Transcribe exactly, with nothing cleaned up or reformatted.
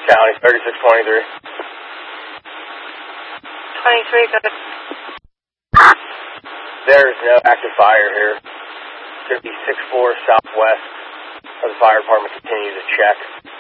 County, thirty-six twenty-three. twenty-three, good. There's no active fire here. fifty-six four southwest of the fire department continues to check.